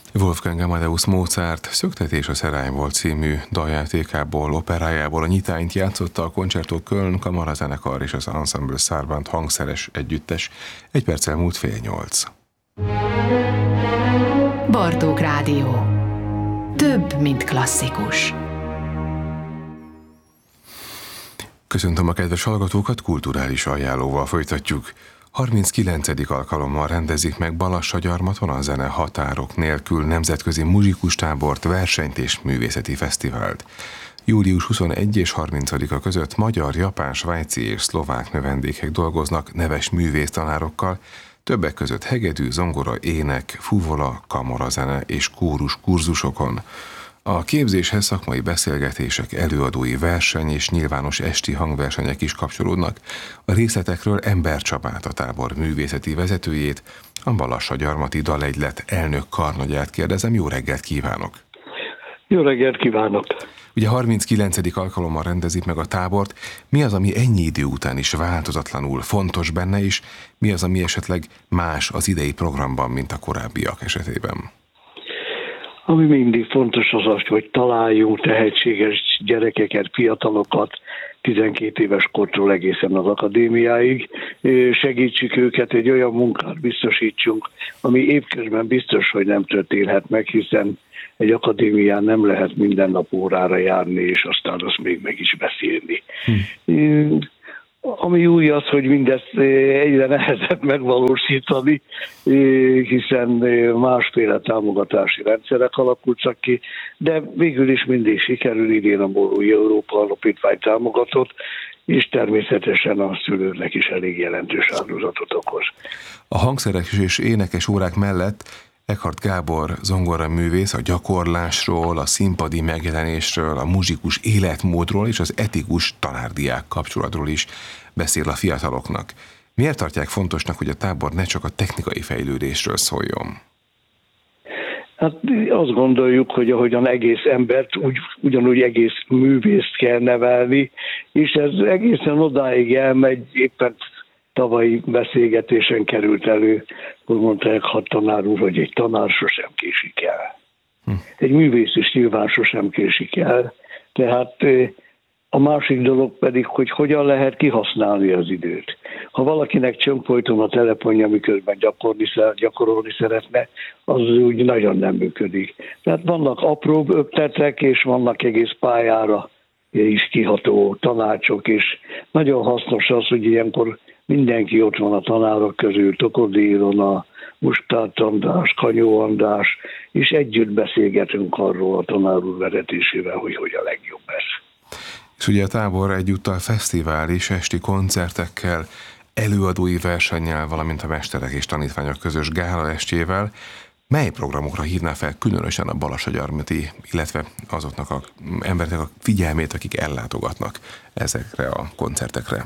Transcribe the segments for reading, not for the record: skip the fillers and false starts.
Wolfgang Amadeus Mozart Szöktetés a szerályból című daljátékából, operájából a nyitányt játszotta a Concerto Köln kamarazenekar és az Ensemble Sarband hangszeres együttes. 1 perccel múlt 7:30. Bartók Rádió. Több, mint klasszikus. Köszöntöm a kedves hallgatókat, kulturális ajánlóval folytatjuk. 39. alkalommal rendezik meg Balassagyarmaton a Zene határok nélkül nemzetközi muzsikustábort, versenyt és művészeti fesztivált. Július 21 és 30-a között magyar, japán, svájci és szlovák növendékek dolgoznak neves művésztanárokkal, többek között hegedű, zongora, ének, fuvola, kamarazene és kórus kurzusokon. A képzéshez szakmai beszélgetések, előadói verseny és nyilvános esti hangversenyek is kapcsolódnak. A részletekről Ember Csabát, a tábor művészeti vezetőjét, a Balassagyarmati Dalegylet elnök karnagyát kérdezem. Jó reggelt kívánok! Jó reggelt kívánok! Ugye 39. alkalommal rendezik meg a tábort. Mi az, ami ennyi idő után is változatlanul fontos benne, és mi az, ami esetleg más az idei programban, mint a korábbiak esetében? Ami mindig fontos az, hogy találjunk tehetséges gyerekeket, fiatalokat, 12 éves kortól egészen az akadémiáig, segítsük őket, egy olyan munkát biztosítsunk, ami évközben biztos, hogy nem történhet meg, hiszen egy akadémián nem lehet minden nap órára járni, és aztán azt még meg is beszélni. Ami új az, hogy mindezt egyre nehezebb megvalósítani, hiszen másféle támogatási rendszerek alakultak ki, de végül is mindig sikerül. Idén a Borói Európa Alapítvány támogatott, és természetesen a szülőnek is elég jelentős áldozatot okoz. A hangszeres és énekes órák mellett Eckhart Gábor zongoraművész a gyakorlásról, a színpadi megjelenésről, a muzsikus életmódról és az etikus tanárdiák kapcsolatról is beszél a fiataloknak. Miért tartják fontosnak, hogy a tábor ne csak a technikai fejlődésről szóljon? Hát azt gondoljuk, hogy ahogyan egész embert, ugyanúgy egész művészt kell nevelni, és ez egészen odáig elmegy, éppen tavalyi beszélgetésen került elő, hogy mondta Eckhart tanár úr, hogy egy tanár sosem késik el. Egy művész is nyilván sosem késik el. Tehát a másik dolog pedig, hogy hogyan lehet kihasználni az időt. Ha valakinek csönd folyton a telefonja, miközben gyakorolni szeretne, az úgy nagyon nem működik. Tehát vannak apróbb ötletek, és vannak egész pályára is kiható tanácsok, és nagyon hasznos az, hogy ilyenkor mindenki ott van a tanárok közül, Tokodi Ilona, Mustát András, Kanyó András, és együtt beszélgetünk arról a tanár úr vezetésével, hogy a legjobb ez. És ugye a tábor egyúttal fesztivál is, esti koncertekkel, előadói versennyel, valamint a mesterek és tanítványok közös gála estjével. Mely programokra hívná fel különösen a Balassagyarmati, illetve azoknak az embereknek a figyelmét, akik ellátogatnak ezekre a koncertekre?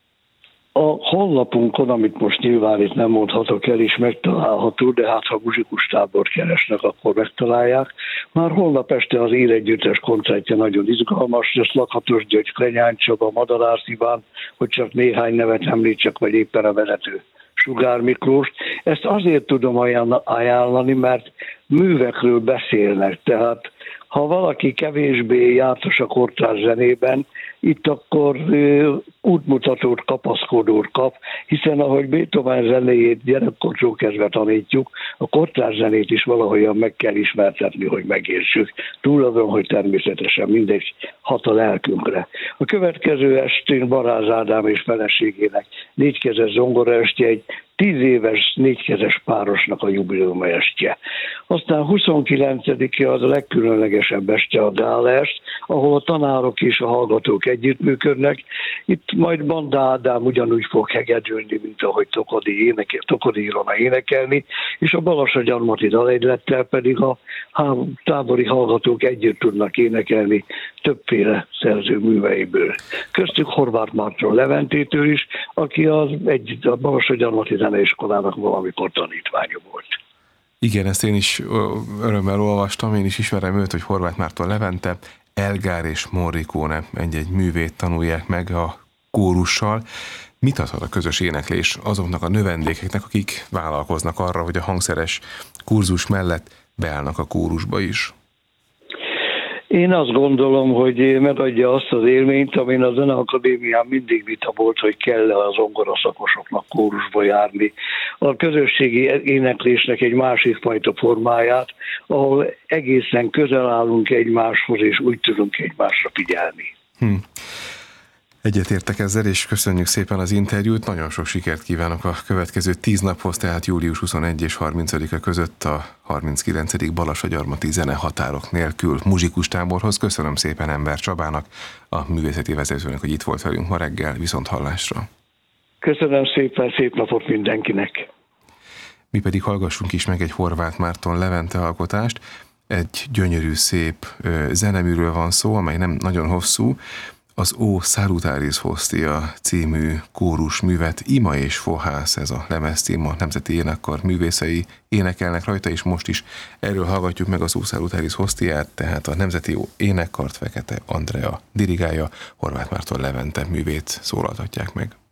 A honlapunkon, amit most nyilván itt nem mondhatok el, is megtalálható, de hát ha muzsikustábort keresnek, akkor megtalálják. Már holnap este az Éregyüttes koncertje nagyon izgalmas, lesz Lakatos György, Krenyány Csaba, Madarász Iván, hogy csak néhány nevet említsek, vagy éppen a vezető Sugár Miklós. Ezt azért tudom ajánlani, mert művekről beszélnek, tehát ha valaki kevésbé jártas a kortárs zenében, itt akkor útmutatót, kapaszkodót kap, hiszen ahogy Beethoven zenéjét gyerekkortól kezdve tanítjuk, a kortárs zenét is valahogyan meg kell ismertetni, hogy megértsük. Túl azon, hogy természetesen mindegy hat a lelkünkre. A következő estén Baráz Ádám és feleségének négykezes zongoraestje, egy 10 éves négykezes párosnak a jubileumi estje. Aztán 29-e az a legkülönlegesebb este, a gálaest, ahol a tanárok és a hallgatók együttműködnek. Itt majd Banda Ádám ugyanúgy fog hegedülni, mint ahogy Tokodi Ilona énekelni, és a Balassagyarmati Dalegylettel pedig a tábori hallgatók együtt tudnak énekelni többféle szerző műveiből. Köztük Horváth Márton Leventétől is, aki a Balassagyarmati Zeneiskolának valamikor tanítványa volt. Igen, ezt én is örömmel olvastam, én is ismerem őt, hogy Horváth Márton Levente, Elgár és Morricone egy-egy művét tanulják meg a kórussal. Mit adhat a közös éneklés azoknak a növendékeknek, akik vállalkoznak arra, hogy a hangszeres kurzus mellett beállnak a kórusba is? Én azt gondolom, hogy megadja azt az élményt, amin a Zeneakadémián mindig vita volt, hogy kell-e a zongoraszakosoknak kórusba járni. A közösségi éneklésnek egy másik fajta formáját, ahol egészen közel állunk egymáshoz, és úgy tudunk egymásra figyelni. Egyetértek ezzel, és köszönjük szépen az interjút. Nagyon sok sikert kívánok a következő 10 naphoz, tehát július 21 és 30-a között a 39. Balassagyarmati Zenehatárok nélkül muzsikus táborhoz. Köszönöm szépen Ember Csabának, a művészeti vezetőnek, hogy itt volt velünk ma reggel. Viszont hallásra. Köszönöm szépen, szép napot mindenkinek. Mi pedig hallgassunk is meg egy Horváth Márton Levente alkotást. Egy gyönyörű, szép zeneműről van szó, amely nem nagyon hosszú. Az O Salutaris Hostia című kórus művet, Ima és Fohász, ez a lemezcím, a Nemzeti Énekkar művészei énekelnek rajta, és most is erről hallgatjuk meg az O Salutaris Hostiát, tehát a Nemzeti Énekkart Fekete Andrea dirigálja, Horváth Márton Levente művét szólaltatják meg.